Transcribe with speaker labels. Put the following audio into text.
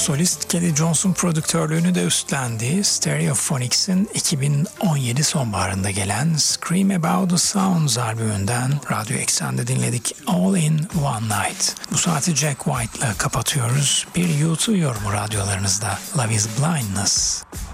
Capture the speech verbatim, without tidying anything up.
Speaker 1: solist Kelly Johnson prodüktörlüğünü de üstlendiği Stereophonics'in iki bin on yedi sonbaharında gelen Scream About the Sounds albümünden Radyo Eksen'de dinledik All in One Night. Bu saati Jack White'la kapatıyoruz. Bir U iki yorumu radyolarınızda. Love is Blindness.